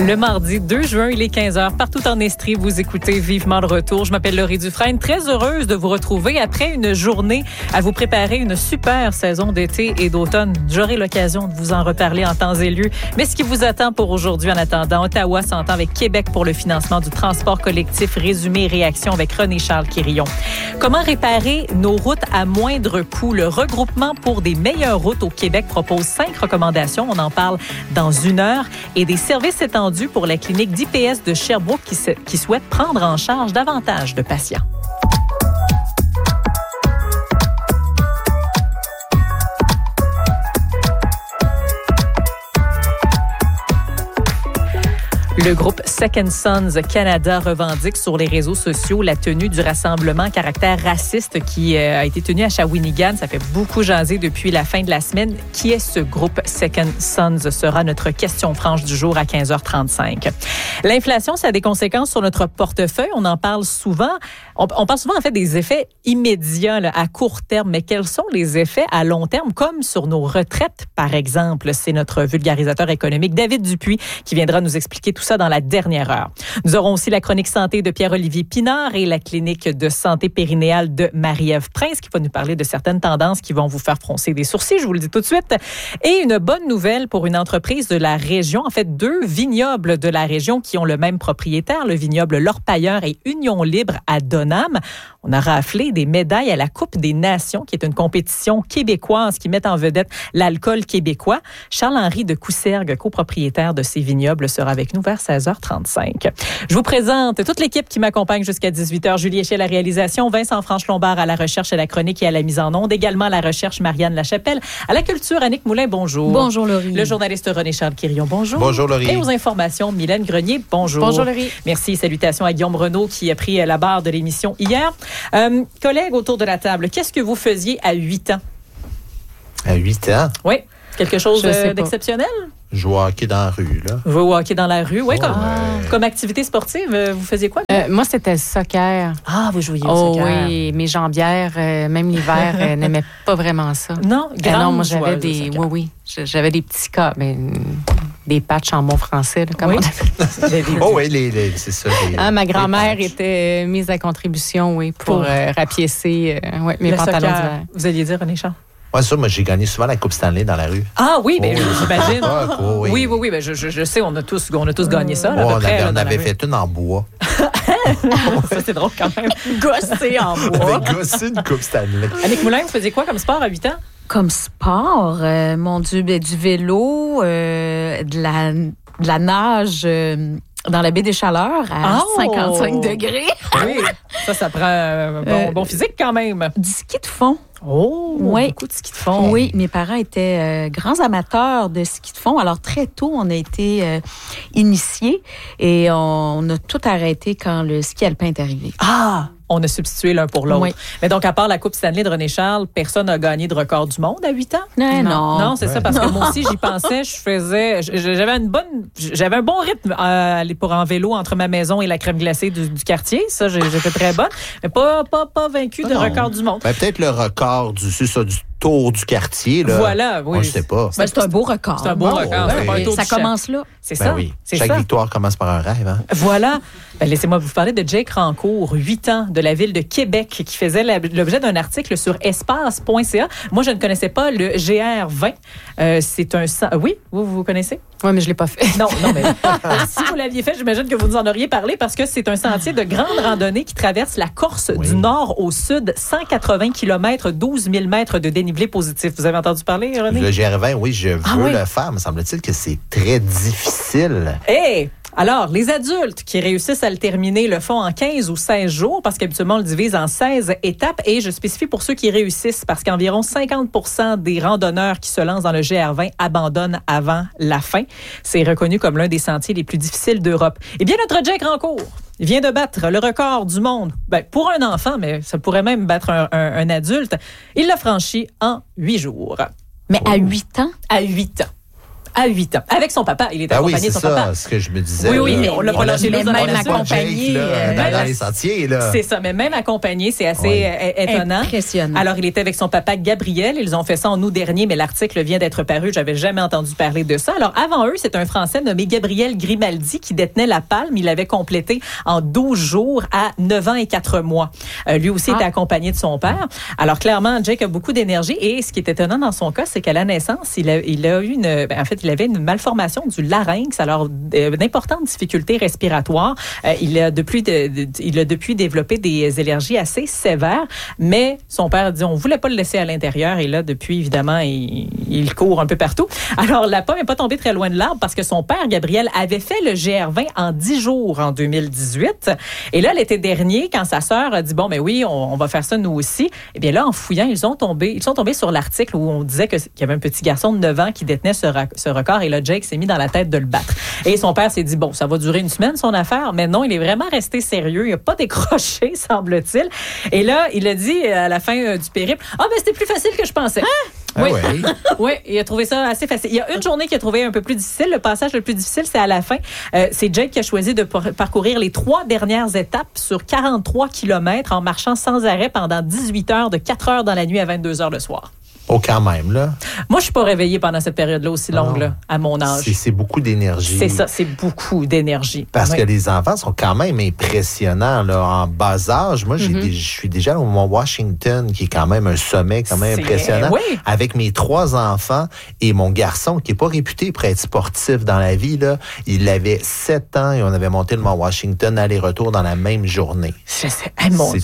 Le mardi 2 juin, il est 15h. Partout en Estrie, vous écoutez Vivement le retour. Je m'appelle Laurie Dufresne. Très heureuse de vous retrouver après une journée à vous préparer une super saison d'été et d'automne. J'aurai l'occasion de vous en reparler en temps et lieu. Mais ce qui vous attend pour aujourd'hui en attendant, Ottawa s'entend avec Québec pour le financement du transport collectif. Résumé et réaction avec René-Charles Quirillon. Comment réparer nos routes à moindre coût? Le regroupement pour des meilleures routes au Québec propose 5 recommandations. On en parle dans une heure. Et des services étendus pour la clinique d'IPS de Sherbrooke qui souhaite prendre en charge davantage de patients. Le groupe Second Sons Canada revendique sur les réseaux sociaux la tenue du rassemblement à caractère raciste qui a été tenu à Shawinigan. Ça fait beaucoup jaser depuis la fin de la semaine. Qui est ce groupe Second Sons sera notre question franche du jour à 15h35. L'inflation, ça a des conséquences sur notre portefeuille. On en parle souvent. On parle souvent en fait des effets immédiats là, à court terme, mais quels sont les effets à long terme, comme sur nos retraites, par exemple? C'est notre vulgarisateur économique David Dupuis qui viendra nous expliquer tout ça dans la dernière heure. Nous aurons aussi la chronique santé de Pierre-Olivier Pinard et la clinique de santé périnéale de Marie-Ève Prince qui va nous parler de certaines tendances qui vont vous faire froncer des sourcils, je vous le dis tout de suite. Et une bonne nouvelle pour une entreprise de la région, en fait 2 vignobles de la région qui ont le même propriétaire, le vignoble L'Orpailleur et Union Libre à Donham. On a raflé des médailles à la Coupe des Nations, qui est une compétition québécoise qui met en vedette l'alcool québécois. Charles-Henri de Coussergues, copropriétaire de ces vignobles, sera avec nous vers 16h35. Je vous présente toute l'équipe qui m'accompagne jusqu'à 18h. Julie Echey à la réalisation, Vincent Franche-Lombard à la recherche, à la chronique et à la mise en onde. Également à la recherche, Marianne Lachapelle. À la culture, Annick Moulin, bonjour. Bonjour, Laurie. Le journaliste René-Charles Quirillon, bonjour. Bonjour, Laurie. Et aux informations, Mylène Grenier, bonjour. Bonjour, Laurie. Merci. Salutations à Guillaume Renaud qui a pris la barre de l'émission hier. Collègues autour de la table, qu'est-ce que vous faisiez à 8 ans? À 8 ans? Oui. Quelque chose d'exceptionnel? Jouer au hockey dans la rue, là. Jouer au hockey dans la rue, oui. Comme activité sportive, vous faisiez quoi? Moi, c'était le soccer. Ah, vous jouiez au soccer. Oui, mes jambières, même l'hiver, n'aimaient pas vraiment ça. Non, non, moi, j'avais des... Oui, j'avais des petits cas, mais des patchs en bon français, là, comment on appelle ça? Oh oui, c'est ça. Ma grand-mère était mise à contribution, oui, pour rapiécer mes pantalons d'hiver. Vous alliez dire, René-Charles? Ouais, ça, moi, j'ai gagné souvent la Coupe Stanley dans la rue. Ah oui, bien, j'imagine. Oui. Ben, je sais, on a tous gagné ça. Là, on à peu près, on avait fait une en bois. Ça, c'est drôle quand même. Gosser en bois. On avait gossé une Coupe Stanley. Annick Moulin, vous faisiez quoi comme sport à 8 ans? Comme sport, mon Dieu, du vélo, de la nage dans la baie des Chaleurs à 55 degrés. Oui, ça prend un bon physique quand même. Du ski de fond. Oh, oui. Beaucoup de ski de fond. Oui, mes parents étaient grands amateurs de ski de fond. Alors, très tôt, on a été initiés et on a tout arrêté quand le ski alpin est arrivé. Ah! On a substitué l'un pour l'autre. Oui. Mais donc, à part la Coupe Stanley de René-Charles, personne n'a gagné de record du monde à 8 ans? Non, c'est ça, parce que moi aussi, j'y pensais. J'avais un bon rythme à aller pour en vélo entre ma maison et la crème glacée du quartier. Ça, j'étais très bonne. Mais pas vaincue de record du monde. Ben, peut-être le record du tour du quartier, là. Voilà, oui. Moi, je sais pas. C'est un beau record. C'est un beau record. Ouais. C'est pas un tour Ça du champ. commence là. C'est Ben ça. oui. C'est Chaque ça. victoire commence par un rêve, hein? Voilà. Ben, laissez-moi vous parler de Jake Rancourt, 8 ans, de la ville de Québec, qui faisait l'objet d'un article sur espace.ca. Moi, je ne connaissais pas le GR20. C'est un... Oui, vous connaissez? Oui, mais je ne l'ai pas fait. Non, mais si vous l'aviez fait, j'imagine que vous nous en auriez parlé parce que c'est un sentier de grande randonnée qui traverse la Corse du nord au sud, 180 km, 12 000 mètres de dénivelé positif. Vous avez entendu parler, René? Le GR20, oui, je veux le faire, mais semble-t-il que c'est très difficile. Alors, les adultes qui réussissent à le terminer le font en 15 ou 16 jours parce qu'habituellement, on le divise en 16 étapes. Et je spécifie pour ceux qui réussissent parce qu'environ 50% des randonneurs qui se lancent dans le GR20 abandonnent avant la fin. C'est reconnu comme l'un des sentiers les plus difficiles d'Europe. Eh bien, notre Jake Rancourt vient de battre le record du monde. Ben, pour un enfant, mais ça pourrait même battre un adulte. Il l'a franchi en 8 jours. Mais à 8 ans? À 8 ans. À 8 ans. Avec son papa. Il était accompagné de son papa. C'est ça, ce que je me disais. Oui, mais on l'a pas lâché là. Même accompagné. Dans les sentiers, là. C'est ça, mais même accompagné, c'est assez étonnant. Impressionnant. Alors, il était avec son papa Gabriel. Ils ont fait ça en août dernier, mais l'article vient d'être paru. J'avais jamais entendu parler de ça. Alors, avant eux, c'est un Français nommé Gabriel Grimaldi qui détenait la palme. Il l'avait complété en 12 jours à 9 ans et 4 mois. Lui aussi était accompagné de son père. Alors, clairement, Jake a beaucoup d'énergie. Et ce qui est étonnant dans son cas, c'est qu'à la naissance, il a eu il avait une malformation du larynx, alors d'importantes difficultés respiratoires. Il a depuis développé des allergies assez sévères, mais son père a dit on voulait pas le laisser à l'intérieur et là depuis évidemment il court un peu partout. Alors la pomme n'est pas tombée très loin de l'arbre parce que son père Gabriel avait fait le GR20 en 10 jours en 2018 et là l'été dernier quand sa sœur a dit bon ben oui on va faire ça nous aussi, et bien là en fouillant ils sont tombés sur l'article où on disait qu'il y avait un petit garçon de 9 ans qui détenait ce record et là Jake s'est mis dans la tête de le battre. Et son père s'est dit bon, ça va durer une semaine son affaire, mais non, il est vraiment resté sérieux, il a pas décroché semble-t-il. Et là, il a dit à la fin du périple c'était plus facile que je pensais. Oui. Oui, il a trouvé ça assez facile. Il y a une journée qu'il a trouvé un peu plus difficile. Le passage le plus difficile, c'est à la fin. C'est Jake qui a choisi de parcourir les 3 dernières étapes sur 43 kilomètres en marchant sans arrêt pendant 18 heures, de 4 heures dans la nuit à 22 heures le soir. Oh, quand même, là. Moi, je suis pas réveillée pendant cette période-là aussi longue, là, à mon âge. C'est beaucoup d'énergie. C'est ça, c'est beaucoup d'énergie. Parce que les enfants sont quand même impressionnants, là, en bas âge. Moi, je suis déjà au Mont Washington, qui est quand même un sommet quand même impressionnant. Oui. Avec mes 3 enfants et mon garçon, qui est pas réputé pour être sportif dans la vie, là. Il avait 7 ans et on avait monté le Mont Washington aller-retour dans la même journée. C'est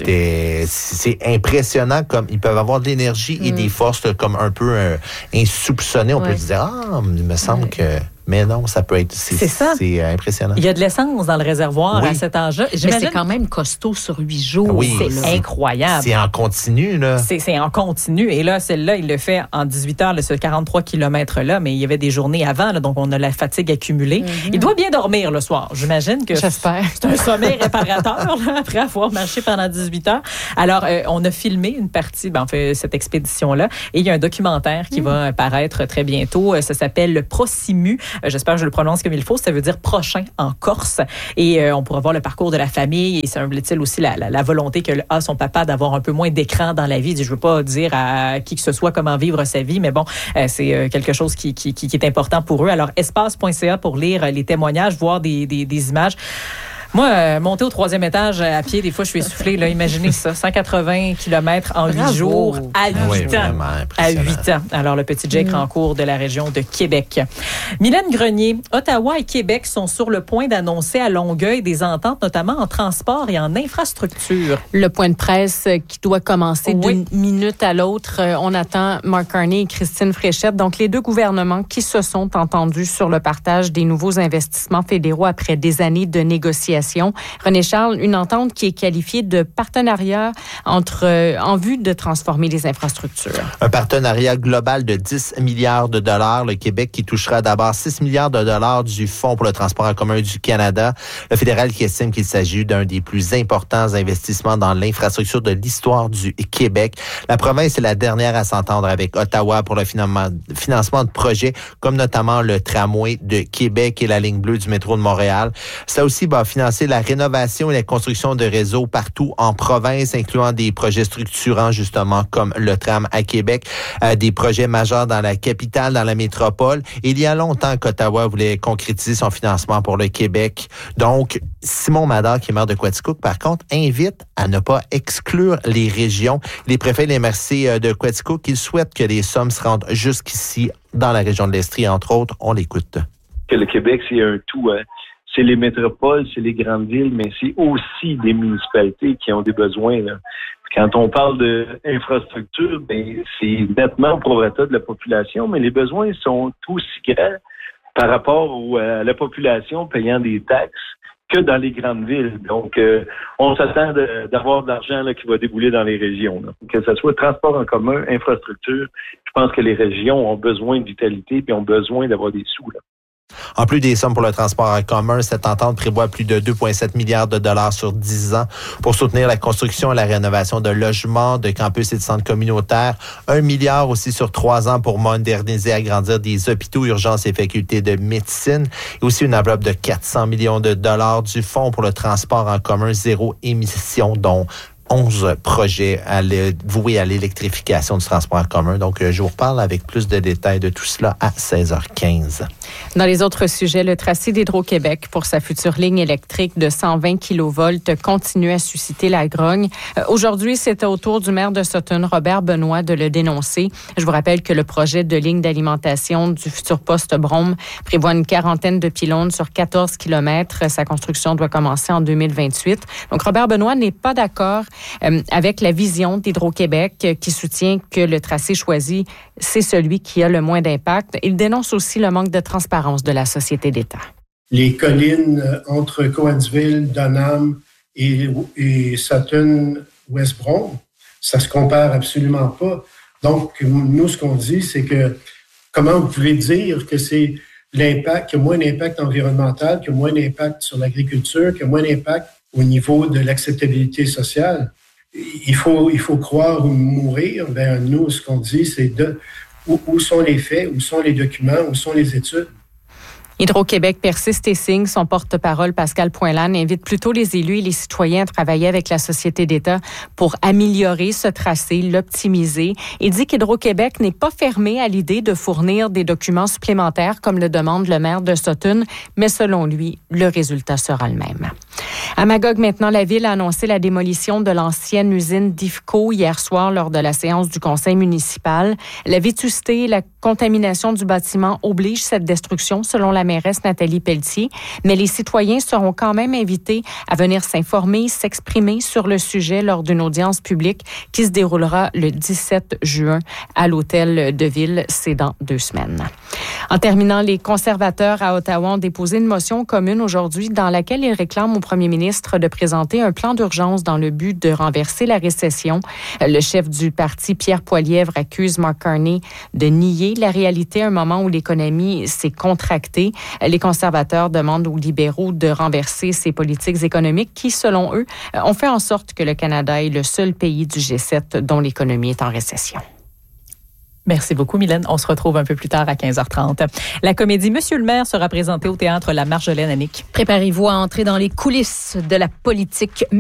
impressionnant comme ils peuvent avoir de l'énergie et des forces comme un peu insoupçonnées. On peut se dire, il me semble que... Mais non, ça peut être... C'est impressionnant. Il y a de l'essence dans le réservoir à cet âge-là. Mais c'est quand même costaud sur 8 jours. Oui, c'est incroyable. C'est en continu, là. C'est en continu. Et là, celle-là, il le fait en 18 heures, ce 43 kilomètres-là, mais il y avait des journées avant, là, donc on a la fatigue accumulée. Il doit bien dormir le soir. J'imagine que j'espère. C'est un sommeil réparateur, là, après avoir marché pendant 18 heures. Alors, on a filmé une partie, cette expédition-là, et il y a un documentaire qui va paraître très bientôt. Ça s'appelle le Prosimu. J'espère que je le prononce comme il faut. Ça veut dire prochain en Corse. Et on pourra voir le parcours de la famille. Et semble-t-il aussi la volonté que a son papa d'avoir un peu moins d'écran dans la vie. Je ne veux pas dire à qui que ce soit comment vivre sa vie, mais bon, c'est quelque chose qui est important pour eux. Alors, espace.ca pour lire les témoignages, voir des images. Moi, monter au 3e étage à pied, des fois, je suis essoufflée. Là, imaginez ça, 180 km en 8 jours à 8 ans. À 8 ans. Alors, le petit Jake Rancourt de la région de Québec. Mylène Grenier, Ottawa et Québec sont sur le point d'annoncer à Longueuil des ententes, notamment en transport et en infrastructure. Le point de presse qui doit commencer d'une minute à l'autre. On attend Mark Carney et Christine Fréchette. Donc, les 2 gouvernements qui se sont entendus sur le partage des nouveaux investissements fédéraux après des années de négociations. René Charles, une entente qui est qualifiée de partenariat en vue de transformer les infrastructures. Un partenariat global de 10 milliards de dollars. Le Québec qui touchera d'abord 6 milliards de dollars du Fonds pour le transport en commun du Canada. Le fédéral qui estime qu'il s'agit d'un des plus importants investissements dans l'infrastructure de l'histoire du Québec. La province est la dernière à s'entendre avec Ottawa pour le financement de projets comme notamment le tramway de Québec et la ligne bleue du métro de Montréal. Ça aussi va financer la rénovation et la construction de réseaux partout en province, incluant des projets structurants justement comme le tram à Québec, des projets majeurs dans la capitale, dans la métropole. Et il y a longtemps qu'Ottawa voulait concrétiser son financement pour le Québec. Donc, Simon Mador, qui est maire de Quaticook, par contre, invite à ne pas exclure les régions. Les préfets et les MRC de Quaticook, ils souhaitent que les sommes se rendent jusqu'ici dans la région de l'Estrie, entre autres. On l'écoute. Que le Québec, c'est un tout, hein. C'est les métropoles, c'est les grandes villes, mais c'est aussi des municipalités qui ont des besoins, là. Quand on parle d'infrastructure, c'est nettement au prorata de la population, mais les besoins sont aussi grands par rapport à la population payant des taxes que dans les grandes villes. Donc, on s'attend d'avoir de l'argent là, qui va débouler dans les régions. Là. Que ce soit transport en commun, infrastructure, je pense que les régions ont besoin de vitalité et ont besoin d'avoir des sous. Là. En plus des sommes pour le transport en commun, cette entente prévoit plus de 2,7 milliards de dollars sur 10 ans pour soutenir la construction et la rénovation de logements, de campus et de centres communautaires. 1 milliard aussi sur 3 ans pour moderniser et agrandir des hôpitaux, urgences et facultés de médecine. Et aussi une enveloppe de 400 millions de dollars du Fonds pour le transport en commun zéro émission, dont 11 projets voués à l'électrification du transport en commun. Donc, je vous reparle avec plus de détails de tout cela à 16h15. Dans les autres sujets, le tracé d'Hydro-Québec pour sa future ligne électrique de 120 kV continue à susciter la grogne. Aujourd'hui, c'était au tour du maire de Sutton, Robert Benoit, de le dénoncer. Je vous rappelle que le projet de ligne d'alimentation du futur poste Brome prévoit une quarantaine de pylônes sur 14 km. Sa construction doit commencer en 2028. Donc, Robert Benoit n'est pas d'accord avec la vision d'Hydro-Québec qui soutient que le tracé choisi, c'est celui qui a le moins d'impact. Il dénonce aussi le manque de transparence de la société d'État. Les collines entre Cowansville, Dunham et Sutton, West Brome, ça se compare absolument pas. Donc, nous, ce qu'on dit, c'est que comment vous pouvez dire que c'est l'impact, qu'il y a moins d'impact environnemental, qu'il y a moins d'impact sur l'agriculture, qu'il y a moins d'impact au niveau de l'acceptabilité sociale. Il faut croire ou mourir. Ben, nous, ce qu'on dit, c'est où sont les faits, où sont les documents, où sont les études. Hydro-Québec persiste et signe. Son porte-parole, Pascal Poinlane, invite plutôt les élus et les citoyens à travailler avec la société d'État pour améliorer ce tracé, l'optimiser. Il dit qu'Hydro-Québec n'est pas fermé à l'idée de fournir des documents supplémentaires comme le demande le maire de Sutton, mais selon lui, le résultat sera le même. À Magog, maintenant, la Ville a annoncé la démolition de l'ancienne usine d'IFCO hier soir lors de la séance du conseil municipal. La vétusté et la contamination du bâtiment obligent cette destruction, selon la mairesse Nathalie Pelletier, mais les citoyens seront quand même invités à venir s'informer, s'exprimer sur le sujet lors d'une audience publique qui se déroulera le 17 juin à l'Hôtel de Ville. C'est dans 2 semaines. En terminant, les conservateurs à Ottawa ont déposé une motion commune aujourd'hui dans laquelle ils réclament au premier ministre de présenter un plan d'urgence dans le but de renverser la récession. Le chef du parti, Pierre Poilievre, accuse Mark Carney de nier la réalité à un moment où l'économie s'est contractée. Les conservateurs demandent aux libéraux de renverser ces politiques économiques qui, selon eux, ont fait en sorte que le Canada est le seul pays du G7 dont l'économie est en récession. Merci beaucoup, Mylène. On se retrouve un peu plus tard à 15h30. La comédie Monsieur le maire sera présentée au théâtre La Marjolaine à Nick. Préparez-vous à entrer dans les coulisses de la politique